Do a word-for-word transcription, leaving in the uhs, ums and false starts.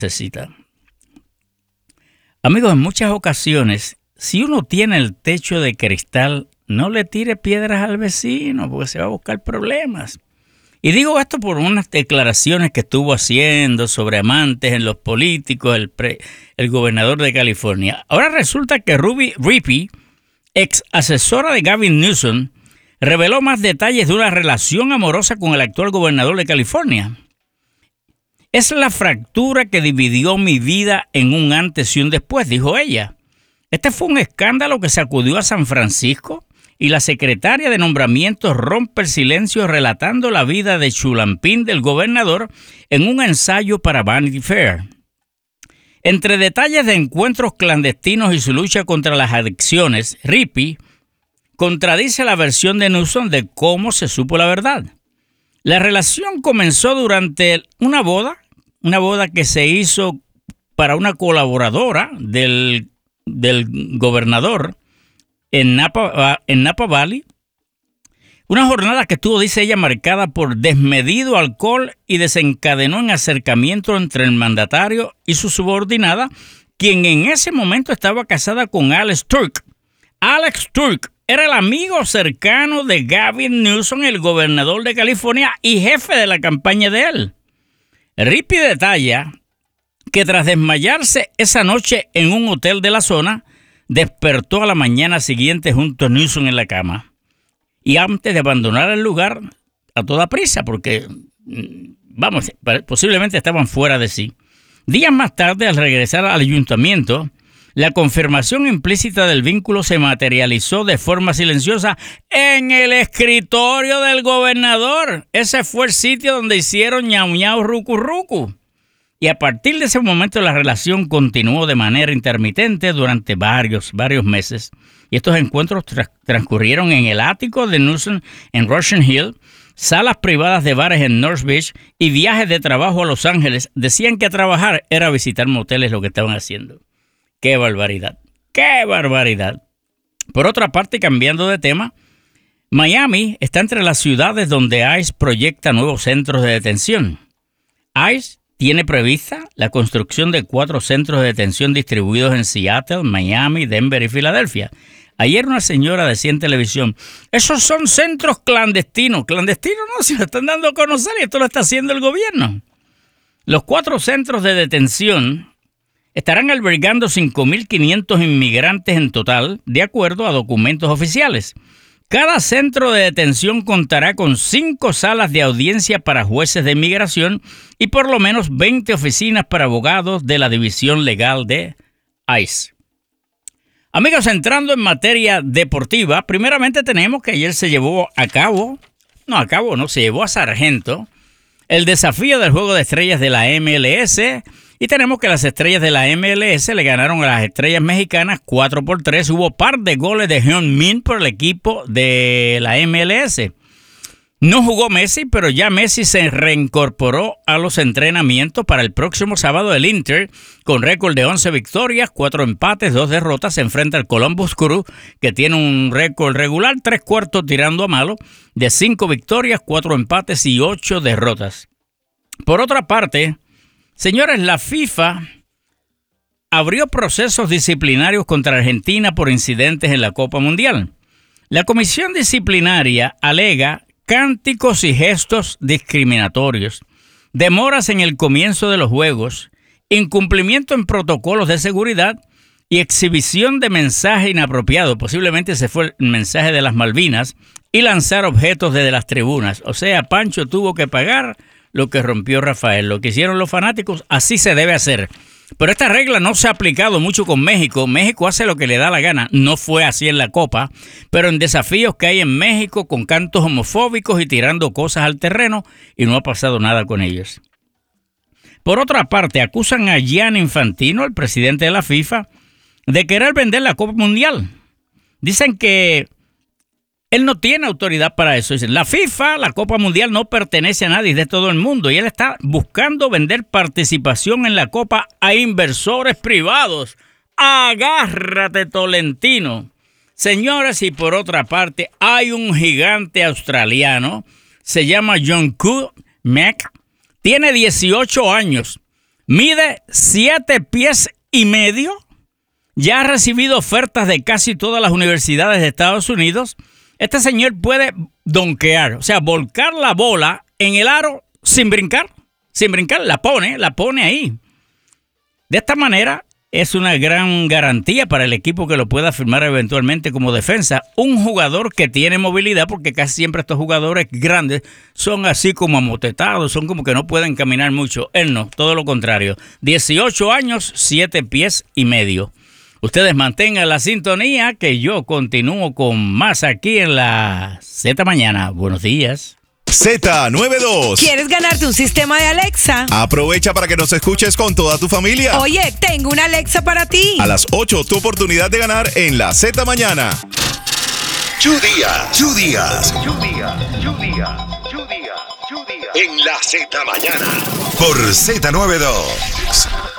necesita. Amigos, en muchas ocasiones, si uno tiene el techo de cristal, no le tire piedras al vecino porque se va a buscar problemas. Y digo esto por unas declaraciones que estuvo haciendo sobre amantes en los políticos el, pre, el gobernador de California. Ahora resulta que Ruby Rippey, ex asesora de Gavin Newsom, reveló más detalles de una relación amorosa con el actual gobernador de California. Es la fractura que dividió mi vida en un antes y un después, dijo ella. Este fue un escándalo que sacudió a San Francisco y la secretaria de nombramientos rompe el silencio relatando la vida de chulampín del gobernador en un ensayo para Vanity Fair. Entre detalles de encuentros clandestinos y su lucha contra las adicciones, Rippey contradice la versión de Newsom de cómo se supo la verdad. La relación comenzó durante una boda, una boda que se hizo para una colaboradora del, del gobernador en Napa, en Napa Valley. Una jornada que estuvo, dice ella, marcada por desmedido alcohol y desencadenó en acercamiento entre el mandatario y su subordinada, quien en ese momento estaba casada con Alex Turk. Alex Turk era el amigo cercano de Gavin Newsom, el gobernador de California y jefe de la campaña de él. Rippey detalla que tras desmayarse esa noche en un hotel de la zona, despertó a la mañana siguiente junto a Newsom en la cama. Y antes de abandonar el lugar, a toda prisa, porque, vamos, posiblemente estaban fuera de sí. Días más tarde, al regresar al ayuntamiento, la confirmación implícita del vínculo se materializó de forma silenciosa en el escritorio del gobernador. Ese fue el sitio donde hicieron ñau ñau rucu rucu. Y a partir de ese momento la relación continuó de manera intermitente durante varios, varios meses. Y estos encuentros tra- transcurrieron en el ático de Newsom en Russian Hill, salas privadas de bares en North Beach y viajes de trabajo a Los Ángeles. Decían que trabajar era visitar moteles lo que estaban haciendo. ¡Qué barbaridad! ¡Qué barbaridad! Por otra parte, cambiando de tema, Miami está entre las ciudades donde ICE proyecta nuevos centros de detención. ICE tiene prevista la construcción de cuatro centros de detención distribuidos en Seattle, Miami, Denver y Filadelfia. Ayer una señora decía en televisión, esos son centros clandestinos. Clandestinos no, se lo están dando a conocer y esto lo está haciendo el gobierno. Los cuatro centros de detención estarán albergando cinco mil quinientos inmigrantes en total, de acuerdo a documentos oficiales. Cada centro de detención contará con cinco salas de audiencia para jueces de inmigración y por lo menos veinte oficinas para abogados de la División Legal de ICE. Amigos, entrando en materia deportiva, primeramente tenemos que ayer se llevó a cabo, no a cabo, no, se llevó a Sargento el desafío del Juego de Estrellas de la M L S. Y tenemos que las estrellas de la M L S le ganaron a las estrellas mexicanas cuatro por tres. Hubo par de goles de Hyun Min por el equipo de la M L S. No jugó Messi, pero ya Messi se reincorporó a los entrenamientos para el próximo sábado. El Inter, con récord de once victorias, cuatro empates, dos derrotas, se enfrenta al Columbus Crew, que tiene un récord regular, tres cuartos tirando a malo, de cinco victorias, cuatro empates y ocho derrotas. Por otra parte, señores, la FIFA abrió procesos disciplinarios contra Argentina por incidentes en la Copa Mundial. La comisión disciplinaria alega cánticos y gestos discriminatorios, demoras en el comienzo de los juegos, incumplimiento en protocolos de seguridad y exhibición de mensaje inapropiado. Posiblemente ese fue el mensaje de las Malvinas, y lanzar objetos desde las tribunas. O sea, Pancho tuvo que pagar lo que rompió Rafael. Lo que hicieron los fanáticos, así se debe hacer. Pero esta regla no se ha aplicado mucho con México. México hace lo que le da la gana. No fue así en la Copa, pero en desafíos que hay en México con cantos homofóbicos y tirando cosas al terreno, y no ha pasado nada con ellos. Por otra parte, acusan a Gianni Infantino, el presidente de la FIFA, de querer vender la Copa Mundial. Dicen que él no tiene autoridad para eso. Dicen, la FIFA, la Copa Mundial, no pertenece a nadie, es de todo el mundo. Y él está buscando vender participación en la Copa a inversores privados. Agárrate, Tolentino. Señores, y por otra parte, hay un gigante australiano, se llama Jungkook Mac, tiene dieciocho años. Mide siete pies y medio. Ya ha recibido ofertas de casi todas las universidades de Estados Unidos. Este señor puede donkear, o sea, volcar la bola en el aro sin brincar. Sin brincar, la pone, la pone ahí. De esta manera, es una gran garantía para el equipo que lo pueda firmar eventualmente como defensa. Un jugador que tiene movilidad, porque casi siempre estos jugadores grandes son así como amotetados, son como que no pueden caminar mucho. Él no, todo lo contrario. dieciocho años, siete pies y medio. Ustedes mantengan la sintonía, que yo continúo con más aquí en la Z Mañana. Buenos días. Z noventa y dos. ¿Quieres ganarte un sistema de Alexa? Aprovecha para que nos escuches con toda tu familia. Oye, tengo una Alexa para ti. A las ocho, tu oportunidad de ganar en la Z Mañana. Chu Díaz, Chu Díaz, Chu Díaz, Chu Díaz, Chu Díaz, Chu Díaz. En la Z Mañana. Por Z noventa y dos.